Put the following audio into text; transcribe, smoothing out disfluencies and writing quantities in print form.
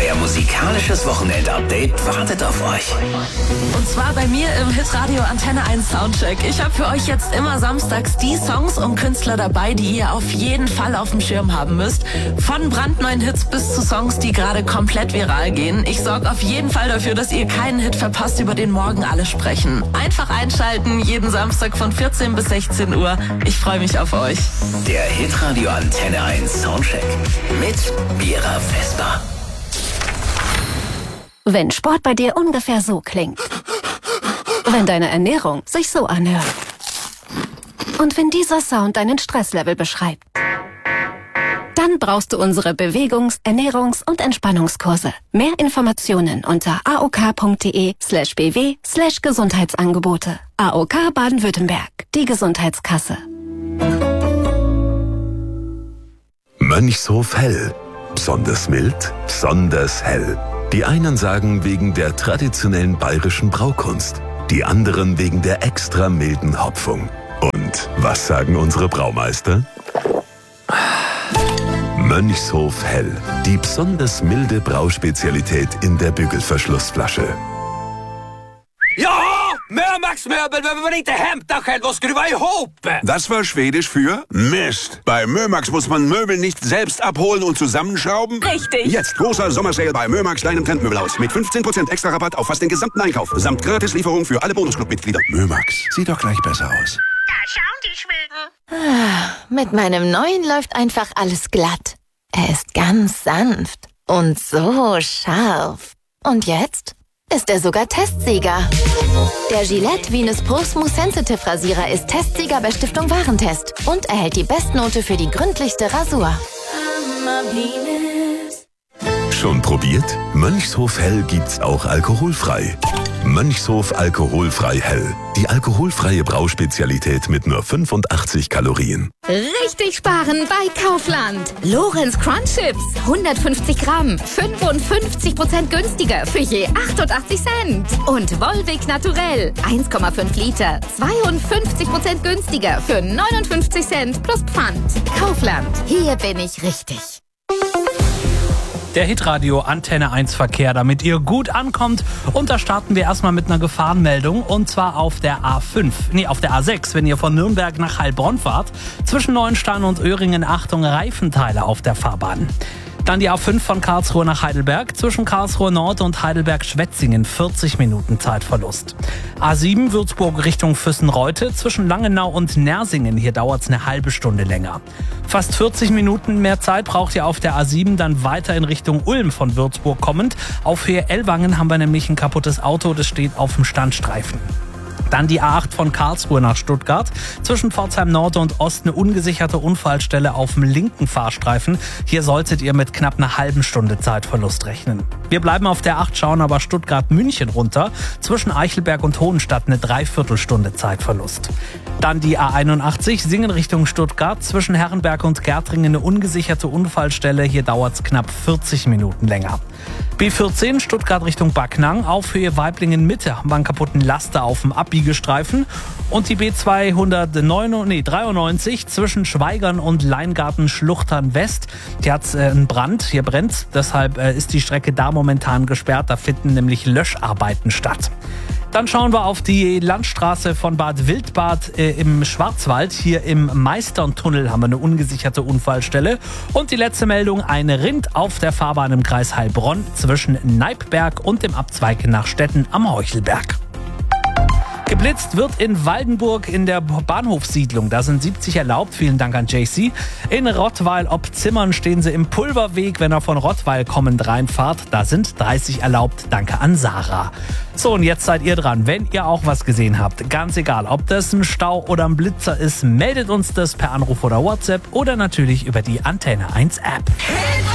Euer musikalisches Wochenendupdate wartet auf euch. Und zwar bei mir im Hitradio Antenne 1 Soundcheck. Ich habe für euch jetzt immer samstags die Songs und Künstler dabei, die ihr auf jeden Fall auf dem Schirm haben müsst. Von brandneuen Hits bis zu Songs, die gerade komplett viral gehen. Ich sorge auf jeden Fall dafür, dass ihr keinen Hit verpasst, über den morgen alle sprechen. Einfach einschalten, jeden Samstag von 14 bis 16 Uhr. Ich freue mich auf euch. Der Hitradio Antenne 1 Soundcheck mit Mira Vesper. Wenn Sport bei dir ungefähr so klingt. Wenn deine Ernährung sich so anhört. Und wenn dieser Sound deinen Stresslevel beschreibt. Dann brauchst du unsere Bewegungs-, Ernährungs- und Entspannungskurse. Mehr Informationen unter aok.de/bw/Gesundheitsangebote. AOK Baden-Württemberg, die Gesundheitskasse. Mönchshof Hell. Besonders mild, besonders hell. Die einen sagen wegen der traditionellen bayerischen Braukunst, die anderen wegen der extra milden Hopfung. Und was sagen unsere Braumeister? Mönchshof Hell, die besonders milde Brauspezialität in der Bügelverschlussflasche. Ja, Mömax-Möbel, wenn man inte hämtar själv och skruva ihop. Das war Schwedisch für Mist. Bei Mömax muss man Möbel nicht selbst abholen und zusammenschrauben. Richtig. Jetzt großer Sommersale bei Mömax kleinem Trendmöbelhaus mit 15% extra Rabatt auf fast den gesamten Einkauf. Samt Gratislieferung für alle Bonusclub-Mitglieder. Mömax, sieht doch gleich besser aus. Da schauen die Schweden. Mit meinem neuen läuft einfach alles glatt. Er ist ganz sanft und so scharf. Und jetzt ist er sogar Testsieger. Der Gillette Venus Pro Smooth Sensitive Rasierer ist Testsieger bei Stiftung Warentest und erhält die Bestnote für die gründlichste Rasur. Schon probiert? Mönchshof Hell gibt's auch alkoholfrei. Mönchshof Alkoholfrei Hell. Die alkoholfreie Brauspezialität mit nur 85 Kalorien. Richtig sparen bei Kaufland. Lorenz Crunch Chips, 150 Gramm, 55% günstiger für je 88 Cent. Und Volvic Naturell, 1,5 Liter, 52% günstiger für 59 Cent plus Pfand. Kaufland, hier bin ich richtig. Der Hitradio Antenne 1 Verkehr, damit ihr gut ankommt. Und da starten wir erstmal mit einer Gefahrenmeldung. Und zwar auf der auf der A6, wenn ihr von Nürnberg nach Heilbronn fahrt. Zwischen Neuenstein und Öhringen, Achtung, Reifenteile auf der Fahrbahn. Dann die A5 von Karlsruhe nach Heidelberg. Zwischen Karlsruhe Nord und Heidelberg-Schwetzingen 40 Minuten Zeitverlust. A7 Würzburg Richtung Füssenreute. Zwischen Langenau und Nersingen. Hier dauert es eine halbe Stunde länger. Fast 40 Minuten mehr Zeit braucht ihr auf der A7 dann weiter in Richtung Ulm von Würzburg kommend. Auf Höhe Ellwangen haben wir nämlich ein kaputtes Auto, das steht auf dem Standstreifen. Dann die A8 von Karlsruhe nach Stuttgart. Zwischen Pforzheim Nord und Ost eine ungesicherte Unfallstelle auf dem linken Fahrstreifen. Hier solltet ihr mit knapp einer halben Stunde Zeitverlust rechnen. Wir bleiben auf der 8, schauen aber Stuttgart-München runter. Zwischen Eichelberg und Hohenstadt eine Dreiviertelstunde Zeitverlust. Dann die A81 Singen Richtung Stuttgart. Zwischen Herrenberg und Gärtringen eine ungesicherte Unfallstelle. Hier dauert es knapp 40 Minuten länger. B14 Stuttgart Richtung Backnang. Auf Höhe Weiblingen Mitte haben wir einen kaputten Laster auf dem Abbiegestreifen. Und die B293 zwischen Schweigern und Leingarten-Schluchtern West. Hier hat es einen Brand, hier brennt. Deshalb ist die Strecke da momentan gesperrt. Da finden nämlich Löscharbeiten statt. Dann schauen wir auf die Landstraße von Bad Wildbad im Schwarzwald. Hier im Meisterntunnel haben wir eine ungesicherte Unfallstelle. Und die letzte Meldung, ein Rind auf der Fahrbahn im Kreis Heilbronn zwischen Neipberg und dem Abzweig nach Stetten am Heuchelberg. Geblitzt wird in Waldenburg in der Bahnhofssiedlung. Da sind 70 erlaubt. Vielen Dank an JC. In Rottweil ob Zimmern stehen sie im Pulverweg, wenn ihr von Rottweil kommend reinfahrt. Da sind 30 erlaubt. Danke an Sarah. So, und jetzt seid ihr dran. Wenn ihr auch was gesehen habt, ganz egal, ob das ein Stau oder ein Blitzer ist, meldet uns das per Anruf oder WhatsApp oder natürlich über die Antenne 1 App.